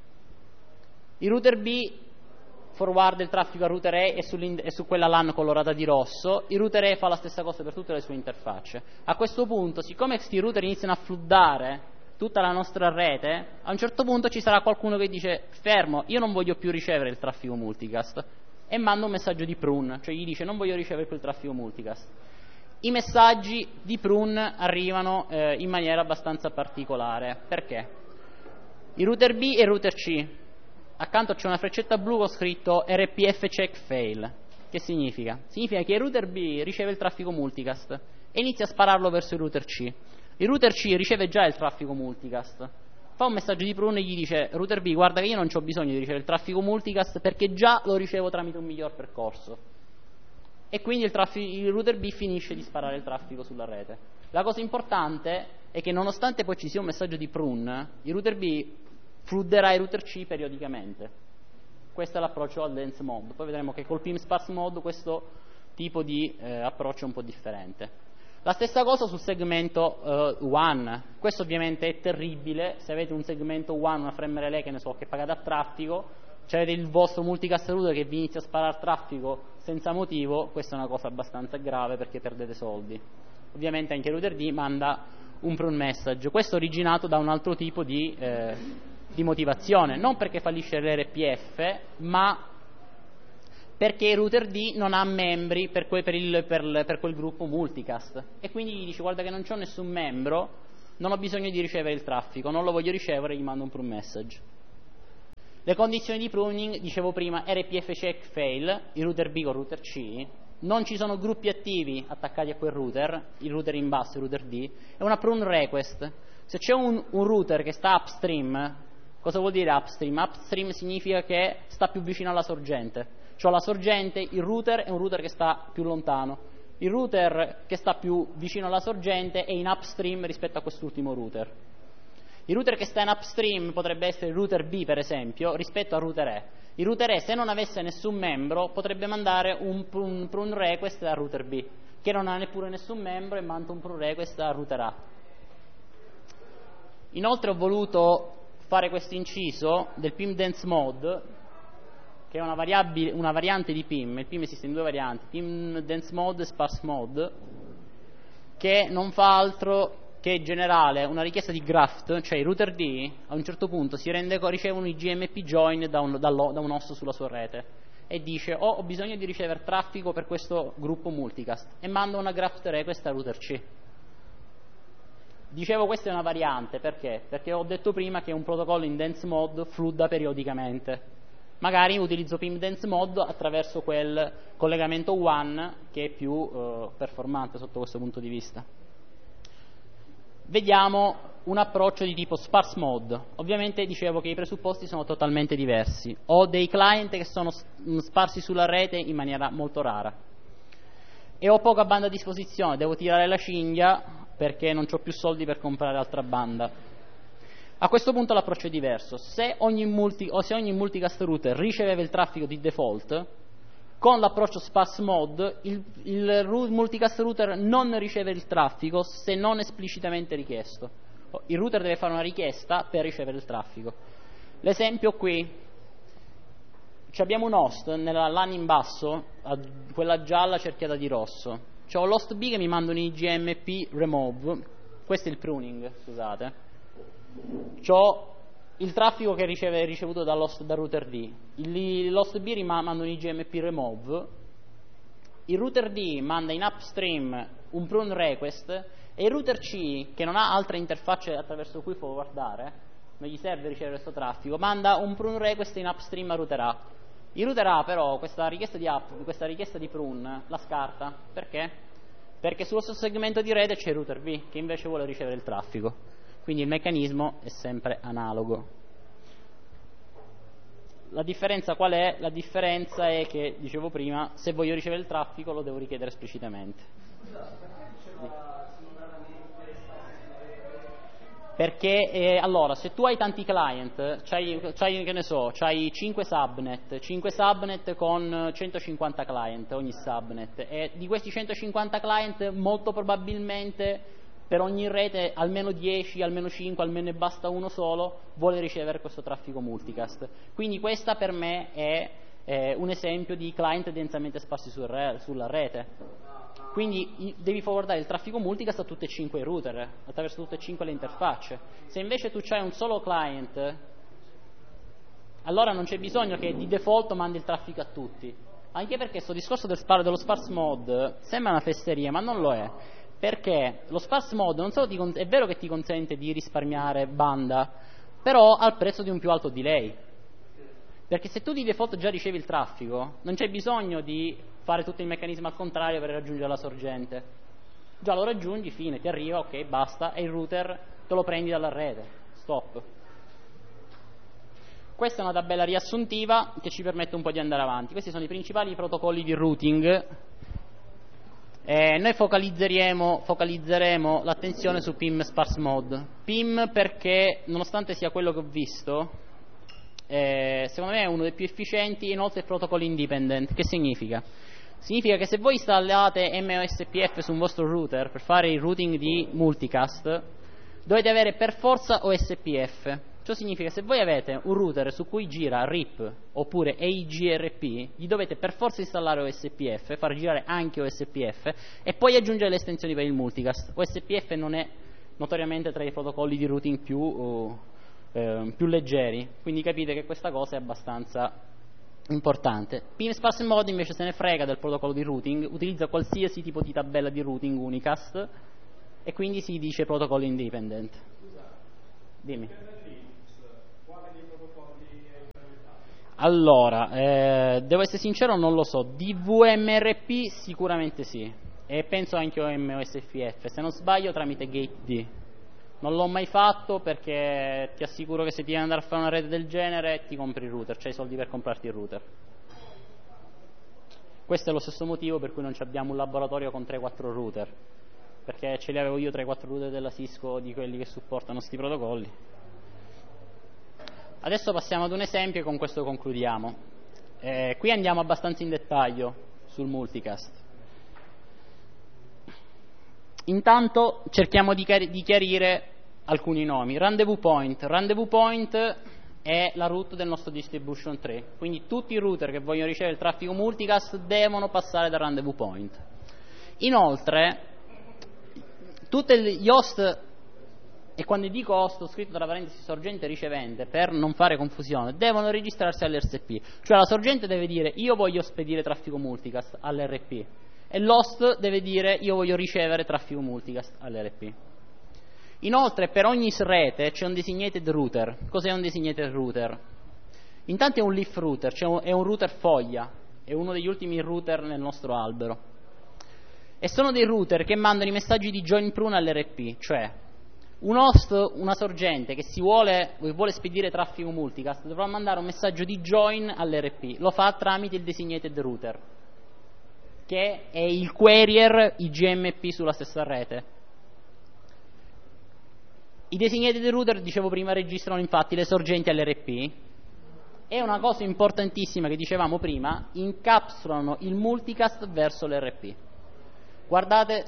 Il router B forwarda il traffico al router E e su quella LAN colorata di rosso. Il router E fa la stessa cosa per tutte le sue interfacce. A questo punto, siccome questi router iniziano a floodare tutta la nostra rete, a un certo punto ci sarà qualcuno che dice: fermo, io non voglio più ricevere il traffico multicast, e manda un messaggio di prune, cioè gli dice: non voglio ricevere più il traffico multicast. I messaggi di prune arrivano in maniera abbastanza particolare. Perché? Il router B e il router C, accanto c'è una freccetta blu con scritto RPF check fail. Che significa? Significa che il router B riceve il traffico multicast e inizia a spararlo verso il router C. Il router C riceve già il traffico multicast, fa un messaggio di prune e gli dice: router B, guarda che io non ho bisogno di ricevere il traffico multicast perché già lo ricevo tramite un miglior percorso. E quindi il router B finisce di sparare il traffico sulla rete. La cosa importante è che nonostante poi ci sia un messaggio di prune, il router B flooderà il router C periodicamente. Questo è l'approccio al dense mode. Poi vedremo che col PIM sparse mode questo tipo di approccio è un po' differente. La stessa cosa sul segmento WAN. Questo ovviamente è terribile. Se avete un segmento WAN, una frame relay che pagate a traffico, cioè avete il vostro multicast router che vi inizia a sparare traffico senza motivo, questa è una cosa abbastanza grave perché perdete soldi. Ovviamente anche il router D manda un prune message. Questo è originato da un altro tipo di di motivazione, non perché fallisce l'RPF, ma perché il router D non ha membri per quel gruppo multicast, e quindi gli dice: guarda che non c'ho nessun membro, non ho bisogno di ricevere il traffico, non lo voglio ricevere, gli mando un prune message. Le condizioni di pruning, dicevo prima, RPF check fail, il router B con il router C, non ci sono gruppi attivi attaccati a quel router, il router in basso, il router D, è una prune request. Se c'è un router che sta upstream, cosa vuol dire upstream? Upstream significa che sta più vicino alla sorgente. Cioè la sorgente, il router è un router che sta più lontano, il router che sta più vicino alla sorgente è in upstream rispetto a quest'ultimo router. Il router che sta in upstream potrebbe essere il router B, per esempio, rispetto al router E. Il router E, se non avesse nessun membro, potrebbe mandare un prune request al router B, che non ha neppure nessun membro, e manda un prune request al router A. Inoltre ho voluto fare questo inciso del PIM dense mode, che è una variante di PIM. Il PIM esiste in due varianti, PIM dense mode e sparse mode, che non fa altro che generare una richiesta di graft, cioè il router D a un certo punto riceve un IGMP join da un host sulla sua rete e dice: ho bisogno di ricevere traffico per questo gruppo multicast, e manda una graft request al router C. Dicevo, questa è una variante, perché? Perché ho detto prima che un protocollo in dense mode fludda periodicamente. Magari utilizzo PIM dense mode attraverso quel collegamento WAN che è più performante sotto questo punto di vista. Vediamo un approccio di tipo sparse mode. Ovviamente dicevo che i presupposti sono totalmente diversi. Ho dei client che sono sparsi sulla rete in maniera molto rara e ho poca banda a disposizione, devo tirare la cinghia perché non ho più soldi per comprare altra banda. A questo punto l'approccio è diverso. Se ogni multicast router riceveva il traffico di default, con l'approccio sparse mode il multicast router non riceve il traffico se non esplicitamente richiesto. Il router deve fare una richiesta per ricevere il traffico. L'esempio qui: abbiamo un host nella LAN in basso, quella gialla cerchiata di rosso. C'ho l'host B che mi manda un IGMP remove, questo è il pruning, scusate. C'ho il traffico che è ricevuto dal router D, l'host B manda un IGMP remove, il router D manda in upstream un prune request, e il router C, che non ha altre interfacce attraverso cui forwardare, non gli serve ricevere questo traffico, manda un prune request in upstream al router A. Il router A però questa richiesta di prune la scarta. Perché? Perché sullo stesso segmento di rete c'è il router B che invece vuole ricevere il traffico. Quindi il meccanismo è sempre analogo. La differenza qual è? La differenza è che, dicevo prima, se voglio ricevere il traffico lo devo richiedere esplicitamente. Perché allora, se tu hai tanti client, c'hai che ne so, c'hai 5 subnet con 150 client ogni subnet, e di questi 150 client molto probabilmente per ogni rete almeno 10, almeno 5, almeno ne basta uno solo vuole ricevere questo traffico multicast. Quindi questa per me è un esempio di client densamente sparsi sulla rete. Quindi devi forwardare il traffico multicast a tutte e 5 i router, attraverso tutte e 5 le interfacce. Se invece tu c'hai un solo client, allora non c'è bisogno che di default mandi il traffico a tutti. Anche perché questo discorso dello sparse mode sembra una fesseria, ma non lo è. Perché lo sparse mode non solo è vero che ti consente di risparmiare banda, però al prezzo di un più alto delay. Perché se tu di default già ricevi il traffico, non c'è bisogno di fare tutto il meccanismo al contrario per raggiungere la sorgente. Già lo raggiungi, fine, ti arriva, ok, basta, e il router te lo prendi dalla rete. Stop. Questa è una tabella riassuntiva che ci permette un po' di andare avanti. Questi sono i principali protocolli di routing. Noi focalizzeremo l'attenzione su PIM sparse mode. PIM perché, nonostante sia quello che ho visto, secondo me è uno dei più efficienti, e inoltre è protocollo independent. Che significa? Significa che se voi installate MOSPF su un vostro router per fare il routing di multicast, dovete avere per forza OSPF. Ciò significa che se voi avete un router su cui gira RIP oppure EIGRP, gli dovete per forza installare OSPF, far girare anche OSPF e poi aggiungere le estensioni per il multicast. OSPF non è notoriamente tra i protocolli di routing più più leggeri, quindi capite che questa cosa è abbastanza importante. PIM-Sparse Mod invece se ne frega del protocollo di routing, utilizza qualsiasi tipo di tabella di routing unicast e quindi si dice protocollo independent. Dimmi. Allora, devo essere sincero, non lo so. DVMRP sicuramente sì, e penso anche OMOSFF, se non sbaglio tramite GateD. Non l'ho mai fatto perché ti assicuro che se ti devi andare a fare una rete del genere ti compri il router, c'hai i soldi per comprarti il router. Questo è lo stesso motivo per cui non abbiamo un laboratorio con 3-4 router, perché ce li avevo io 3-4 router della Cisco, di quelli che supportano sti protocolli. Adesso passiamo ad un esempio e con questo concludiamo. Qui andiamo abbastanza in dettaglio sul multicast. Intanto cerchiamo di chiarire alcuni nomi. Rendezvous point. Rendezvous point è la root del nostro distribution tree, quindi tutti i router che vogliono ricevere il traffico multicast devono passare dal rendezvous point. Inoltre tutti gli host, e quando dico host ho scritto tra parentesi sorgente e ricevente per non fare confusione, devono registrarsi all'RSP, cioè la sorgente deve dire io voglio spedire traffico multicast all'RP e l'host deve dire io voglio ricevere traffico multicast all'RP. Inoltre per ogni rete c'è un designated router. Cos'è un designated router? Intanto è un leaf router, cioè è un router foglia, è uno degli ultimi router nel nostro albero, e sono dei router che mandano i messaggi di join prune all'RP, cioè un host, una sorgente che vuole spedire traffico multicast dovrà mandare un messaggio di join all'RP, lo fa tramite il designated router che è il carrier IGMP sulla stessa rete. I designated router, dicevo prima, registrano infatti le sorgenti all'RP e una cosa importantissima che dicevamo prima, incapsulano il multicast verso l'RP. Guardate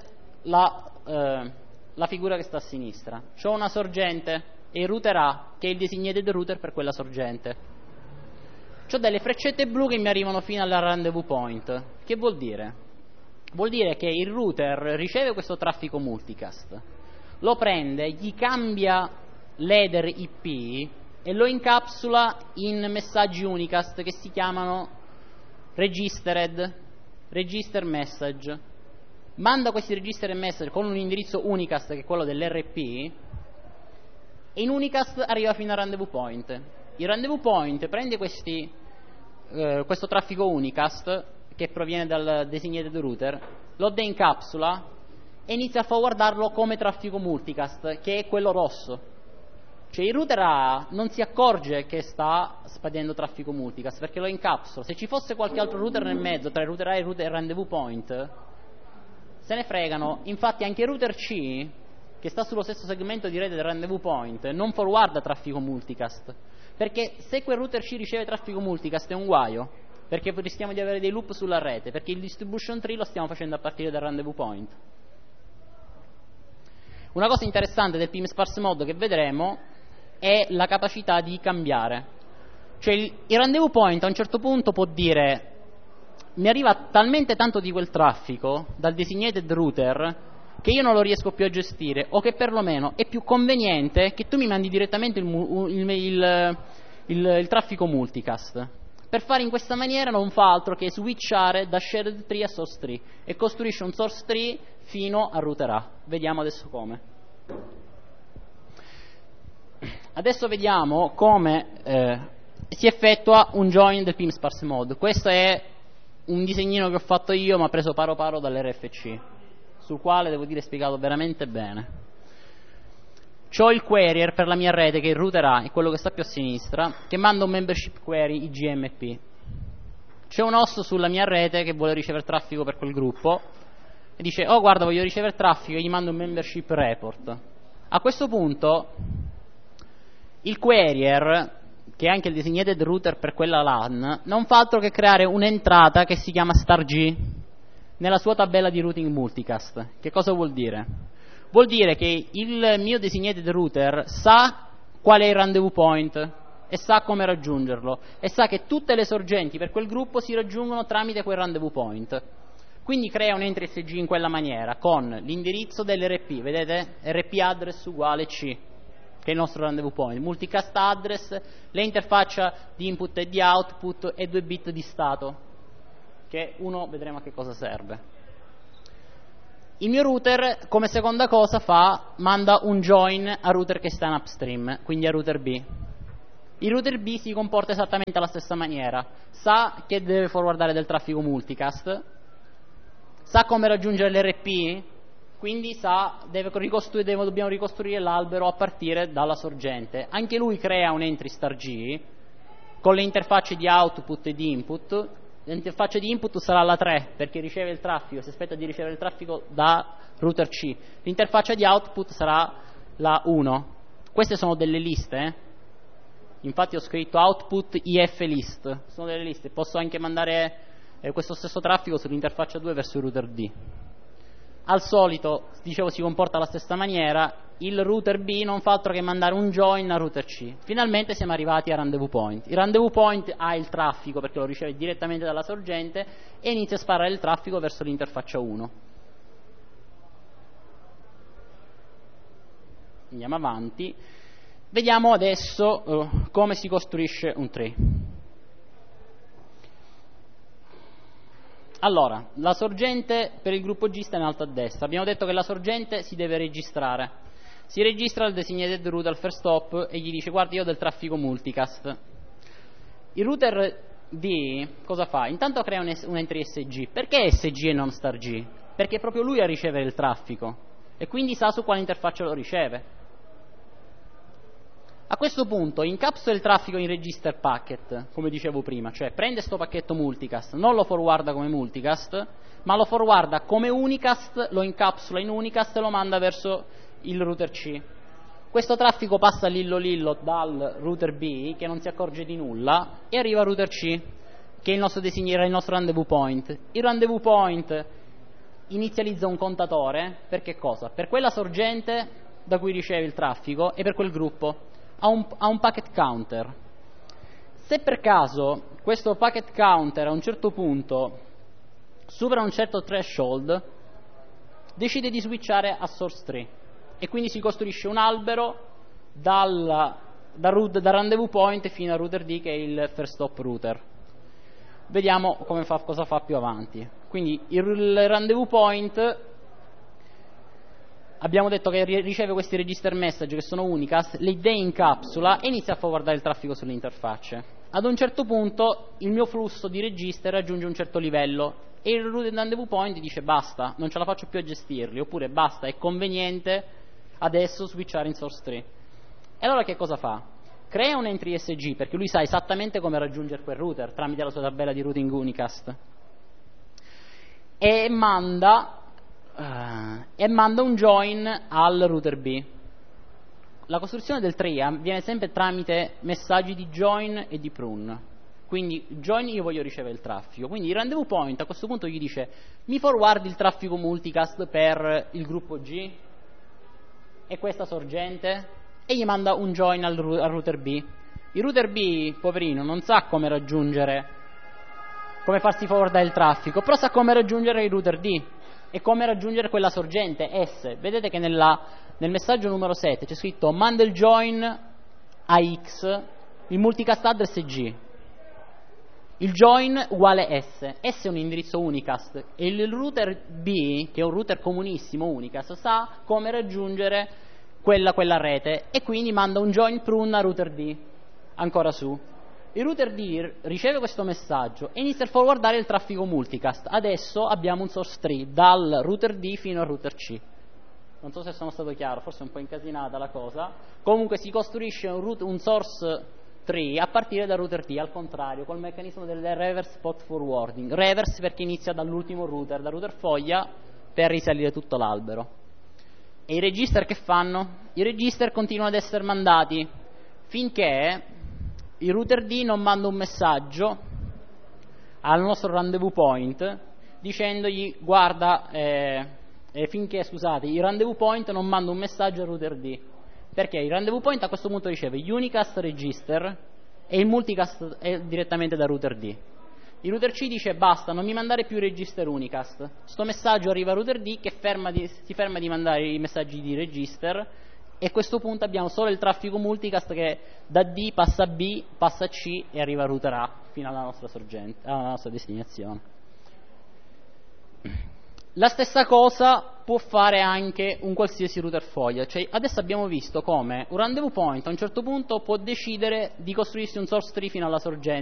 la figura che sta a sinistra. C'ho una sorgente e il router A che è il designated router per quella sorgente. C'ho delle freccette blu che mi arrivano fino alla rendezvous point. Che vuol dire? Vuol dire che il router riceve questo traffico multicast, lo prende, gli cambia l'header IP e lo incapsula in messaggi unicast che si chiamano register message. Manda questi register message con un indirizzo unicast che è quello dell'RP e in unicast arriva fino al rendezvous point. Il rendezvous point prende questo traffico unicast che proviene dal designated router, lo deincapsula e inizia a forwardarlo come traffico multicast, che è quello rosso. Cioè il router A non si accorge che sta spedendo traffico multicast perché lo incapsula. Se ci fosse qualche altro router nel mezzo tra il router A e il rendezvous point se ne fregano. Infatti anche il router C, che sta sullo stesso segmento di rete del rendezvous point, non forwarda traffico multicast, perché se quel router C riceve traffico multicast è un guaio, perché rischiamo di avere dei loop sulla rete, perché il distribution tree lo stiamo facendo a partire dal rendezvous point. Una cosa interessante del PIM-Sparse Mod che vedremo è la capacità di cambiare. Cioè il rendezvous point a un certo punto può dire mi arriva talmente tanto di quel traffico dal designated router che io non lo riesco più a gestire, o che perlomeno è più conveniente che tu mi mandi direttamente il traffico multicast. Per fare in questa maniera non fa altro che switchare da shared tree a source tree e costruisce un source tree fino al router A. Vediamo adesso come. Adesso vediamo come si effettua un join del PIM-Sparse Mod. Questo è un disegnino che ho fatto io, ma preso paro paro dall'RFC, sul quale devo dire è spiegato veramente bene. C'ho il carrier per la mia rete che è il router A, è quello che sta più a sinistra, che manda un membership query IGMP. C'è un host sulla mia rete che vuole ricevere traffico per quel gruppo e dice oh guarda voglio ricevere traffico e gli mando un membership report. A questo punto il carrier, che è anche il designated router per quella LAN, non fa altro che creare un'entrata che si chiama StarG nella sua tabella di routing multicast. Che cosa vuol dire? Vuol dire che il mio designated router sa qual è il rendezvous point e sa come raggiungerlo e sa che tutte le sorgenti per quel gruppo si raggiungono tramite quel rendezvous point. Quindi crea un entry SG in quella maniera con l'indirizzo dell'RP, vedete? RP address uguale C. che è il nostro rendezvous point, multicast address, l'interfaccia di input e di output e 2 bit di stato, che uno vedremo a che cosa serve. Il mio router, come seconda cosa, manda un join a router che sta in upstream, quindi a router B. Il router B si comporta esattamente alla stessa maniera, sa che deve forwardare del traffico multicast, sa come raggiungere l'RP, quindi dobbiamo ricostruire l'albero a partire dalla sorgente. Anche lui crea un entry star G con le interfacce di output e di input. L'interfaccia di input sarà la 3 perché riceve il traffico, si aspetta di ricevere il traffico da router C. L'interfaccia di output sarà la 1. Queste sono delle liste, infatti ho scritto output if list, sono delle liste, posso anche mandare questo stesso traffico sull'interfaccia 2 verso il router D. Al solito, dicevo, si comporta alla stessa maniera. Il router B non fa altro che mandare un join al router C. Finalmente siamo arrivati al rendezvous point. Il rendezvous point ha il traffico perché lo riceve direttamente dalla sorgente e inizia a sparare il traffico verso l'interfaccia 1. Andiamo avanti. Vediamo adesso come si costruisce un tree. Allora, la sorgente per il gruppo G sta in alto a destra. Abbiamo detto che la sorgente si deve registrare. Si registra al designated route al first hop e gli dice: guarda, io ho del traffico multicast. Il router D cosa fa? Intanto crea un entry SG. Perché SG e non star G? Perché è proprio lui a ricevere il traffico e quindi sa su quale interfaccia lo riceve. A questo punto incapsula il traffico in register packet, come dicevo prima, cioè prende questo pacchetto multicast, non lo forwarda come multicast, ma lo forwarda come unicast, lo incapsula in unicast e lo manda verso il router C. Questo traffico passa lillo lillo dal router B, che non si accorge di nulla, e arriva al router C, che era il nostro rendezvous point. Il rendezvous point inizializza un contatore, per che cosa? Per quella sorgente da cui riceve il traffico e per quel gruppo. Ha un packet counter. Se per caso questo packet counter a un certo punto supera un certo threshold, decide di switchare a source tree e quindi si costruisce un albero dal rendezvous point fino al router D, che è il first hop router. Vediamo cosa fa più avanti. Quindi il rendezvous point, abbiamo detto che riceve questi register message che sono unicast, li deincapsula e inizia a forwardare il traffico sulle interfacce. Ad un certo punto il mio flusso di register raggiunge un certo livello e il rendezvous point dice: basta, non ce la faccio più a gestirli, oppure basta, è conveniente adesso switchare in source tree. E allora che cosa fa? Crea un entry SG, perché lui sa esattamente come raggiungere quel router tramite la sua tabella di routing unicast, e manda un join al router B. La costruzione del tree avviene sempre tramite messaggi di join e di prune. Quindi join, io voglio ricevere il traffico, quindi il rendezvous point a questo punto gli dice: mi forwardi il traffico multicast per il gruppo G e questa sorgente, e gli manda un join al router B. Il router B, poverino, non sa come farsi forwardare il traffico, però sa come raggiungere il router D e come raggiungere quella sorgente S. Vedete che nel messaggio numero 7 c'è scritto: manda il join a X, il multicast address è G, il join uguale S è un indirizzo unicast e il router B, che è un router comunissimo unicast, sa come raggiungere quella rete e quindi manda un join prune a router D ancora su. Il router D riceve questo messaggio e inizia a forwardare il traffico multicast. Adesso abbiamo un source tree dal router D fino al router C. Non so se sono stato chiaro, forse è un po' incasinata la cosa. Comunque si costruisce un source tree a partire dal router D, al contrario, col meccanismo del reverse path forwarding. Reverse perché inizia dall'ultimo router, dal router foglia, per risalire tutto l'albero. E i register che fanno? I register continuano ad essere mandati finché il router D non manda un messaggio al nostro rendezvous point dicendogli: guarda, finché, scusate, il rendezvous point non manda un messaggio al router D, perché il rendezvous point a questo punto riceve unicast register e il multicast è direttamente dal router D. Il router C dice: basta, non mi mandare più register unicast. Sto messaggio arriva al router D, che si ferma di mandare i messaggi di register e a questo punto abbiamo solo il traffico multicast che da D passa a B, passa a C e arriva a router A fino alla nostra sorgente, alla nostra destinazione. La stessa cosa può fare anche un qualsiasi router foglia, cioè adesso abbiamo visto come un rendezvous point a un certo punto può decidere di costruirsi un source tree fino alla sorgente